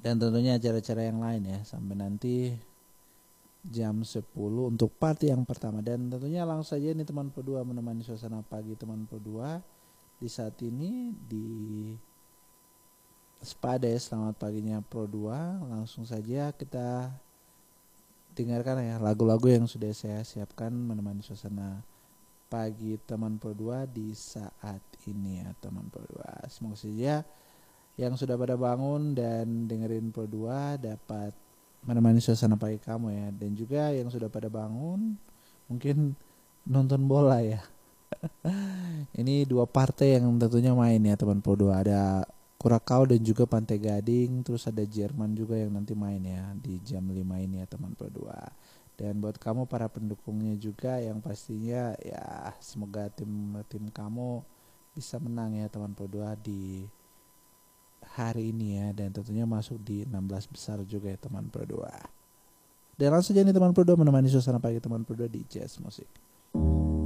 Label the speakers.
Speaker 1: Dan tentunya acara-acara yang lain ya, sampai nanti jam 10 untuk party yang pertama. Dan tentunya langsung saja ini teman Pro 2 menemani suasana pagi teman Pro 2 di saat ini di Spade. Selamat paginya Pro 2. Langsung saja kita dengarkan ya lagu-lagu yang sudah saya siapkan menemani suasana pagi teman Pro 2 di saat ini ya teman Pro 2. Semoga saja yang sudah pada bangun dan dengerin Pro 2 dapat menemani suasana pagi kamu ya. Dan juga yang sudah pada bangun mungkin nonton bola ya. Ini dua partai yang tentunya main ya teman Pro 2. Ada Kurakau dan juga Pantai Gading. Terus ada Jerman juga yang nanti main ya di jam 5 ini ya teman Pro 2. Dan buat kamu para pendukungnya juga yang pastinya ya semoga tim kamu bisa menang ya teman Pro 2 di hari ini ya. Dan tentunya masuk di 16 besar juga ya teman Pro 2. Dan langsung aja nih teman Pro 2 menemani suasana pagi teman Pro 2 di Jazz Musik.